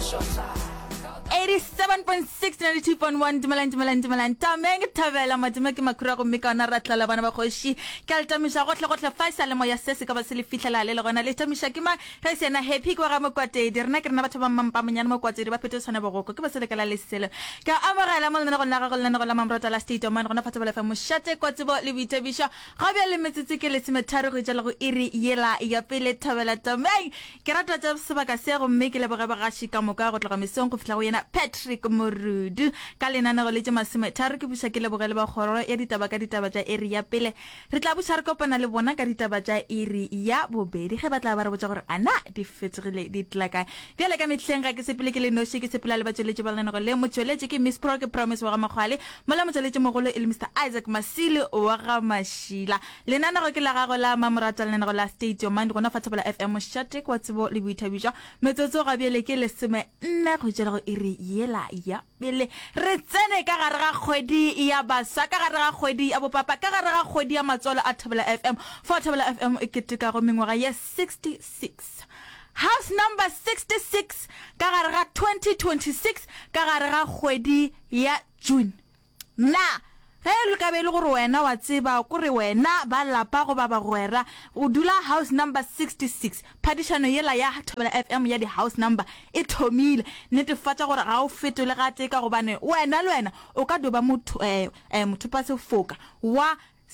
87.6 92.1 Dumelang Tameng Tavela Madime ke makura go meka ona ratla la bana ba khoshi ke altamisha go tlhotlha faisa le moya se ka ba se le fitlela le gona le tamisha ke ma ga sena happy go ga mokwate di rena ke rena batho ba mampa manyana mokwate di ba phete tsana bogoko ke ba se le kala le sele ka amogela mo nna go nna go la mamrata la state man gona phatsa ba fa moshate kwatsebo le bitebisha ga be le metsetse ke le semetharo go jela go iri yela ya pele Tavela Tameng ke rata tsa sebaka se go mme ke le boga ba ga shika moka go tloga mesong go fitla go yena Patrick Morudu ka lenana go letse masemetharo ke busa ke le bogele ba khoro ya ditaba ka ditaba tsa area pele re tla busa re kopana le bona ka ditaba tsa area ya bobedi ge batla ba re botsa gore ana di fetsegile di tlaka di le ka metleng ga ke sepele ke le noshi ke sepela le batsweletse ba lena go le motsweletse ke Miss Pro ke Promise wa ga magwale mola motsweletse mogolo e le Mr Isaac Masile wa ga Mashila lenana go ke la gago la mamorata lenana go la state yo mind gona fatsabela FM shate kwa tsebo le buithabija metsotso ga bele ke le seme nna go jela go iri yela ya bele re tsene ka gare ga kgwedi ya basa ka gare ga kgwedi ya bopapa ka gare ga kgwedi ya matsolo a Thabela FM for Thabela FM e keteka go mengwaga ya 66 house number 66 ka gare ga 2026 ka gare ga kgwedi ya June na ge le ka be le gore wena wa tseba gore wena ba lapa go ba bagwera o dula house number 66 padishano yela ya Thabela FM ya di house number e thomile netefatsa gore ga o fetole ga teka go bane wena le wena o ka doba motho pa se foka wa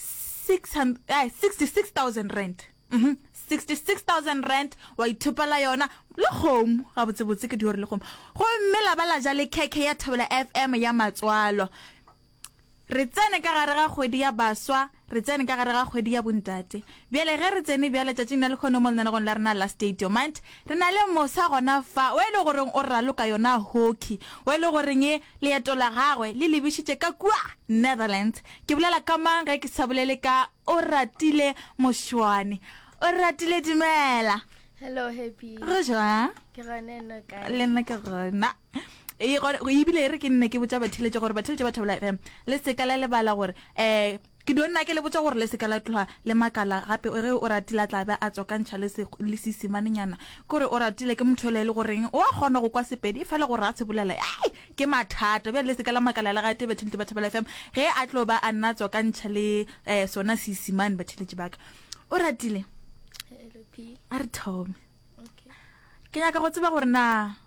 66,000 rand 66,000 rand wa ithopela yona le home ga botsebotse ke di hore le home go mmela bala ja le keke ya Thabela FM ya matswalo re tsene ka gare ga kgwedi ya baswa re tsene ka gare ga kgwedi ya bontate bjale ge re tsene bjale tšatšing na le kgone mo lena go la rena la stadium mind re na le mosa gona fa o ile goreng o raloka yona hockey o ile goreng leeto la gagwe le lebishitše ka kwa Netherlands ke bolela ka mang ge ke sabolele ka Oratile Moshwane Oratile dumela Hello, happy. go jwa Ke gane nna ka. le nna ke gona go ibile re ke nne ke botsa bathiletse gore bathiletse ba Thabela FM le sekala le bala gore ke donna ke le botsa gore le sekala tloa le makala gape o re o ratile tla ba a tsokantšha le sisimanenyana gore o ratile ke motho le goreng o a gona go kwa sepedi fa le gore a tsebolela ke mathata be le sekala makala le gate bathiletse ba Thabela FM ge a tlo ba a nna tsokantšha le sona sisimane bathiletse baka o ratile LP. a re thome Okay. ke nyaka go tseba gore na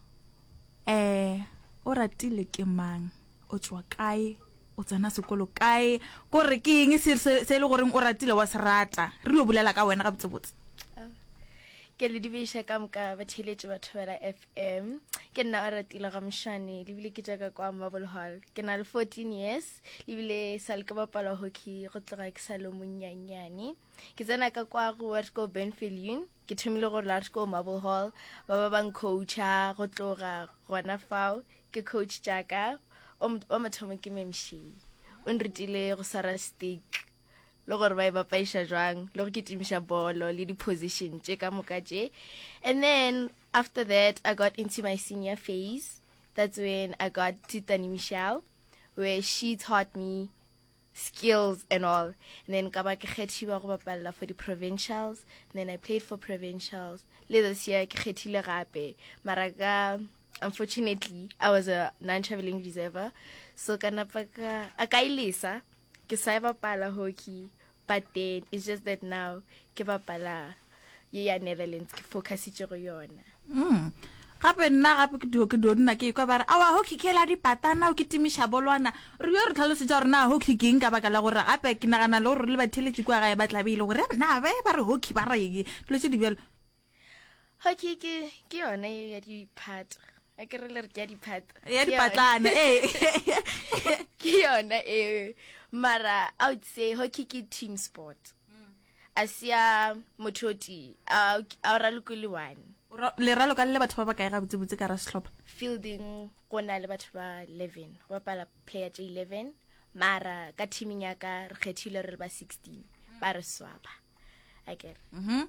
o ratile ke mang o tswa kae o tsana sekolo kae gore ke eng se le goreng o ratile wa serata re lo bulela ka wena ga botsebotse Ke le dibisha ka mka ba theletse ba Thabela FM. Ke nna a ratile ga mshane le bile ke jaaka kwa Marble Hall. Ke na le 14 years le bile sa le ka bapala hockey go tloga ke sa le monnyanyane. Ke tsena ka kwa go Wersko Benfield. Ke thomile go Larsko Marble Hall ba bang coacha go tloga gona fao ke coach jaaka o mathomo ke memshi o nrutile go sara stick le gore ba e bapaisha jwang le go ketimisha bolo le di position tše ka moka tše. And then after that I got into my senior phase. That's when I got to Tani Michelle where she taught me skills and all. And then ka ba ke kgethiwa go bapalla for the provincials. And then I played for provincials. Le this year ke khethile gape mara unfortunately I was a non-traveling reserve, so kanapaka akailisa ke sa bapala hockey, but then it's just that now ke bapala ya Netherlands ke focusitse go yona. gape nna gape ke donna ke kwa bara awa hockey ke la dipatana o ke timisha bolwana re yo re tlhalosetsa gore na hockey ke eng ka baka la gore gape ke nagana le gore le batheletsi kwa ga ba tlabile gore na ba re hockey ba rege tlose di bjalo Hockey ke yona ya diphat a ke re le re ke ya diphat ya dipatlana ke yona mara I would say hockey ke team sport. Asia mototi a ra lokile one le ralo ka le batho ba ba kae ga botsebotse ka ra setlhopha fielding gona le batho ba 11 ba pala player 11 mara ka teaming ya ka re khethile re ba 16 ba re swaba a ke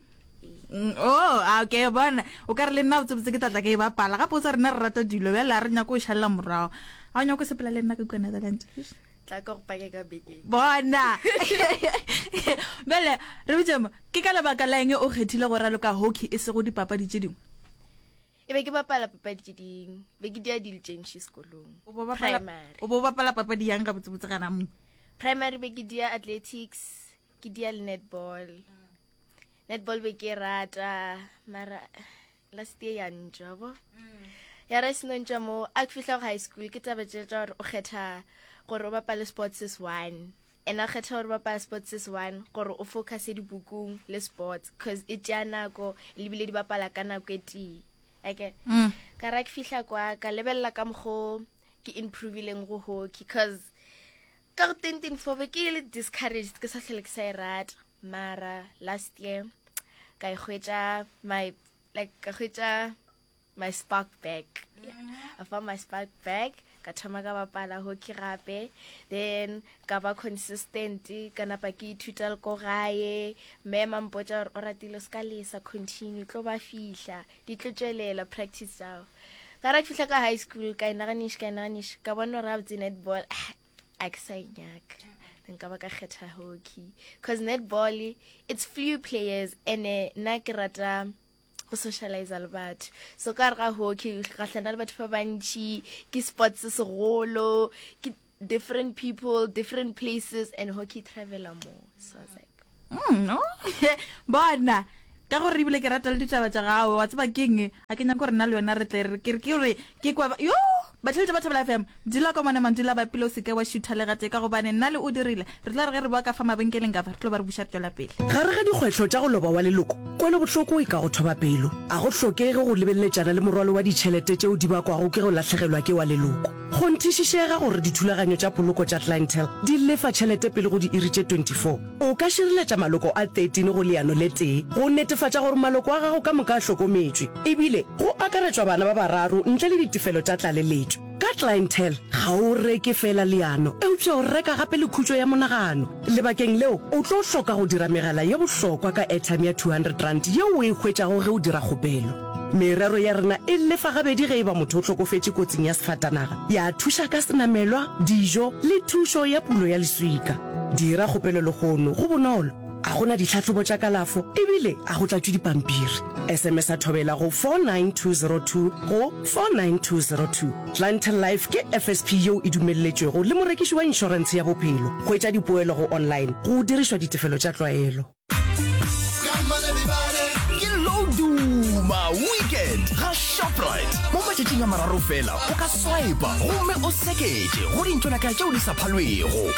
okay bona o ka re le nna botsebotse ke tlatla ke ba pala ga potsa rena re rata dilo bjale a re nya ko šhalela morago ga o nya ko sepela le nna ka kwa Netherlands tla ka go pake ka beke bona bele re botsema ke ka lebaka la eng o kgethile go raloka hockey e se go dipapadi tše dingwe e be ke bapala papadi tse ding be ke dia diligence sekolong primary o bo bapala papadi yang ka botsebotse kana mo primary be ke dia athletics ke dia le netball be ke rata mara last year ya njabo ya re sino njamo a ke fihla go high school ke taba tse tsa o kgetha gore o bapala sports is one and a kgetha gore bapala sports is one gore o focus dibukung le sports because e tja nako le bile di bapala ka nako eti okay ka ra ke fihla kwa ka lebella ka mgo ke improveleng go hockey because ka go 2024 ke le discouraged ke sa hlele ke sa rat mara last year ka khwetsa my spark back I found my spark back ka thoma ka bapala hockey gape then ka ba consistent ka napa ke ithuta le ko gae mema mpotsa o ratile ska lesa continue tlo ba fihla di tlotswelela practice out ka ra fihla ka high school ka inaganish ka bona ra botse netball exciting then ka ba ka kgetha hockey because netball it's few players and na ke rata go socialize le batho so ka re ga hockey ga hlana le batho ba bantši ke sports se segolo ke different people different places and hockey traveler more so I was like no bona ka gore ibile ke rata le ditaba tsa gago wa tseba keng a ke nya gore nna le yona re tle ke re ke kwa yo batlhele ba Thobela FM dila ka mona mandila ba pilo se ke wa shoota le gate ka go bane nna le o dirile re tla re ba ka fa mabenkeleng ka fa re tlo ba re busha tswela pele ga re ga dikgwetlo tsa go loba wa leloko kwele botlhoko e ka go thoba pelo a go hlokege go lebeletsana le morwalo wa ditšhelete tseo di bakwago ke go latlhegelwa ke wa leloko go ntishishega gore dithulaganyo tsa poloko tsa clientele di lefa tšhelete pele go di iritse 24 o ka šireletša maloko a 13 go leano le tee go netefatša gore maloko a gago ka moka a hlokometswe ebile go akaretswa bana ba bararo ntle le ditefelo tsa tlaleletšo ka clientele ga o reke fela leano eupša o reka gape le khutšo ya monagano lebakeng leo o tlo hloka go dira megala ye bohlokwa ka airtime ya 200 rand yeo o e hwetšago ge o dira kgopelo merero ya rena e lefa gabedi ge e ba motho o tlhokofetse kotsing ya sefatanaga ya thuša ka senamelwa dijo le thušo ya pulo ya leswika dira kgopelo le gono go bonolo a gona ditlhatlhobo tša kalafo ebile a go tlatšwe dipampiri sms a thobela go 49202 go 49202 clientele life ke FSP yeo e dumelletšwego le morekiši wa inšorense ya bophelo go etša dipoelo go online go dirišwa ditefelo tša tlwaelo Duma weekend ga Shoprite mo matšatšing a mararo fela o ka swipa gomme o seketše go dintšwana ka tšeo di sa phalwego